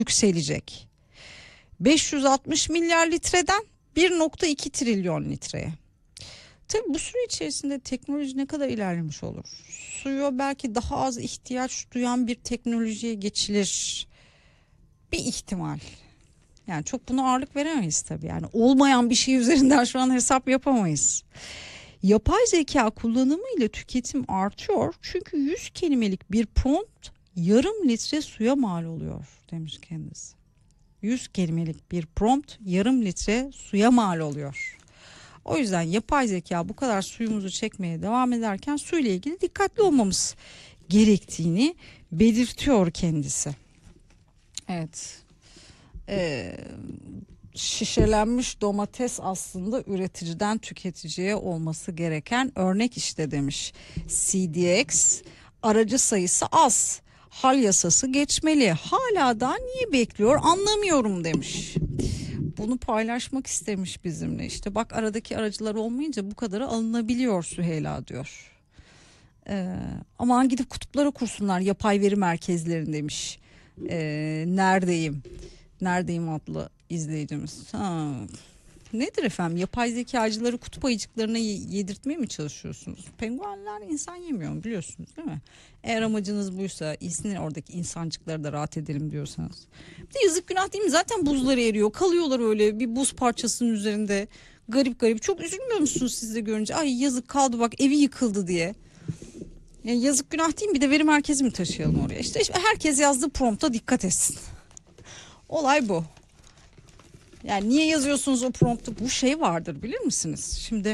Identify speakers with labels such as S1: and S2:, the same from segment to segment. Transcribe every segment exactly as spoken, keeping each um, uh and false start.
S1: yükselecek. beş yüz altmış milyar litreden bir nokta iki trilyon litreye. Tabii bu süre içerisinde teknoloji ne kadar ilerlemiş olur? Suya belki daha az ihtiyaç duyan bir teknolojiye geçilir. Bir ihtimal. Yani çok buna ağırlık veremeyiz tabii. Yani olmayan bir şey üzerinden şu an hesap yapamayız. Yapay zeka kullanımı ile tüketim artıyor. Çünkü yüz kelimelik bir prompt yarım litre suya mal oluyor demiş kendisi. yüz kelimelik bir prompt yarım litre suya mal oluyor. O yüzden yapay zeka bu kadar suyumuzu çekmeye devam ederken suyla ilgili dikkatli olmamız gerektiğini belirtiyor kendisi. Evet. Ee, şişelenmiş domates aslında üreticiden tüketiciye olması gereken örnek işte demiş. C D X aracı sayısı az. Hal yasası geçmeli. Hala daha niye bekliyor anlamıyorum demiş. Bunu paylaşmak istemiş bizimle. İşte bak aradaki aracılar olmayınca bu kadarı alınabiliyor Süheyla diyor. Ee, aman gidip kutuplara kursunlar yapay veri merkezlerini demiş. Ee, neredeyim? Neredeyim adlı izleyicimiz. Ha. Nedir efendim? Yapay zekacıları kutup ayıcıklarına yedirtmeye mi çalışıyorsunuz? Penguenler insan yemiyor mu biliyorsunuz değil mi? Eğer amacınız buysa iyisini oradaki insancıkları da rahat edelim diyorsanız. Bir de yazık günah değil mi? Zaten buzları eriyor. Kalıyorlar öyle bir buz parçasının üzerinde. Garip garip. Çok üzülmüyor musunuz siz de görünce? Ay yazık kaldı bak evi yıkıldı diye. Yani yazık günah değil mi? Bir de veri merkezi mi taşıyalım oraya? İşte, işte herkes yazdığı prompta dikkat etsin. Olay bu. Yani niye yazıyorsunuz o promptu? Bu şey vardır bilir misiniz? Şimdi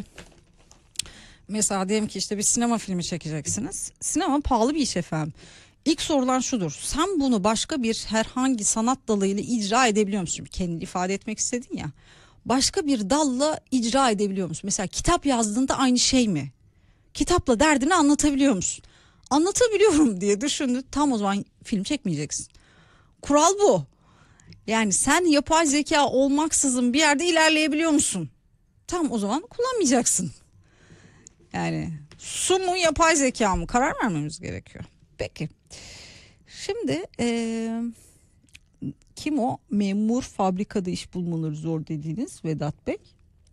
S1: mesela diyelim ki işte bir sinema filmi çekeceksiniz. Sinema pahalı bir iş efendim. İlk sorulan şudur. Sen bunu başka bir herhangi sanat dalıyla icra edebiliyor musun? Kendini ifade etmek istedin ya. Başka bir dalla icra edebiliyor musun? Mesela kitap yazdığında aynı şey mi? Kitapla derdini anlatabiliyor musun? Anlatabiliyorum diye düşündü. Tam o zaman film çekmeyeceksin. Kural bu. Yani sen yapay zeka olmaksızın bir yerde ilerleyebiliyor musun? Tam o zaman kullanmayacaksın. Yani su mu yapay zeka mı karar vermemiz gerekiyor. Peki. Şimdi ee, kim o memur fabrikada iş bulmaları zor dediğiniz Vedat Bey?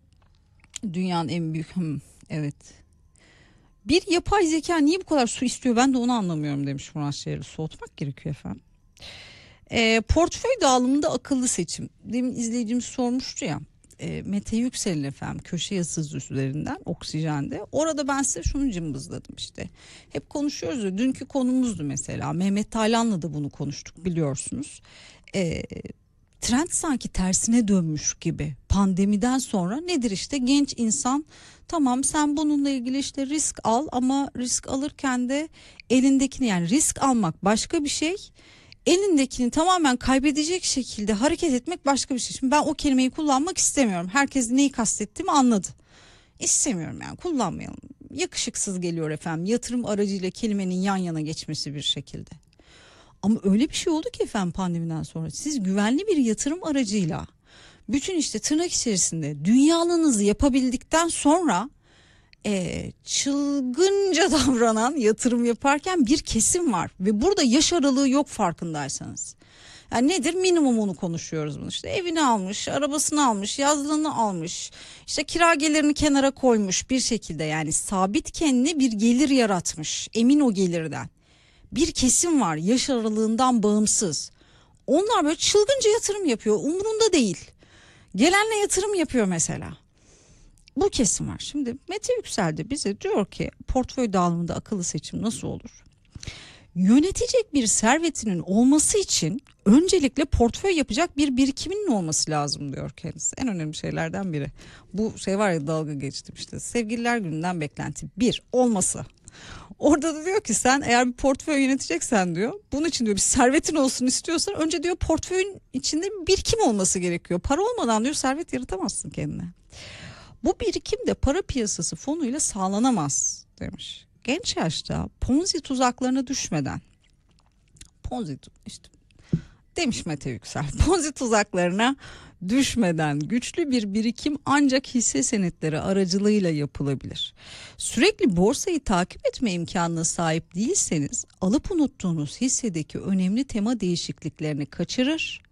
S1: Dünyanın en büyük hmm, evet. Bir yapay zeka niye bu kadar su istiyor ben de onu anlamıyorum demiş Murat Şehir'i. Soğutmak gerekiyor efendim. E, portföy dağılımında akıllı seçim. Demin izleyicimiz sormuştu ya. E, Mete Yüksel'in efendim köşe yazısı üzerinden Oksijen'de. Orada ben size şunu cımbızladım işte. Hep konuşuyoruz ya dünkü konumuzdu mesela. Mehmet Taylan'la da bunu konuştuk biliyorsunuz. E, trend sanki tersine dönmüş gibi. Pandemiden sonra nedir işte genç insan tamam sen bununla ilgili işte risk al ama risk alırken de elindekini yani risk almak başka bir şey. Elindekini tamamen kaybedecek şekilde hareket etmek başka bir şey. Şimdi ben o kelimeyi kullanmak istemiyorum. Herkes neyi kastettiğimi anladı. İstemiyorum yani kullanmayalım. Yakışıksız geliyor efendim. Yatırım aracıyla kelimenin yan yana geçmesi bir şekilde. Ama öyle bir şey oldu ki efendim pandemiden sonra siz güvenli bir yatırım aracıyla bütün işte tırnak içerisinde dünyalığınızı yapabildikten sonra e, çılgınca davranan yatırım yaparken bir kesim var ve burada yaş aralığı yok farkındaysanız. Yani nedir minimumunu konuşuyoruz bunu işte evini almış, arabasını almış, yazlığını almış, işte kira gelirini kenara koymuş bir şekilde yani sabit kendine bir gelir yaratmış emin o gelirden. Bir kesim var yaş aralığından bağımsız. Onlar böyle çılgınca yatırım yapıyor umurunda değil. Gelenle yatırım yapıyor mesela. Bu kesim var. Şimdi Mete Yüksel de bize diyor ki portföy dağılımında akıllı seçim nasıl olur? Yönetecek bir servetinin olması için öncelikle portföy yapacak bir birikiminin olması lazım diyor kendisi. En önemli şeylerden biri. Bu şey var ya dalga geçtim işte sevgililer gününden beklenti bir olması. Orada da diyor ki sen eğer bir portföy yöneteceksen diyor bunun için diyor bir servetin olsun istiyorsan önce diyor portföyün içinde bir birikim olması gerekiyor. Para olmadan diyor servet yaratamazsın kendine. Bu birikim de para piyasası fonuyla sağlanamaz demiş. Genç yaşta Ponzi tuzaklarına düşmeden Ponzi işte Demiş Mete Yüksel. Ponzi tuzaklarına düşmeden güçlü bir birikim ancak hisse senetleri aracılığıyla yapılabilir. Sürekli borsayı takip etme imkanına sahip değilseniz alıp unuttuğunuz hissedeki önemli tema değişikliklerini kaçırır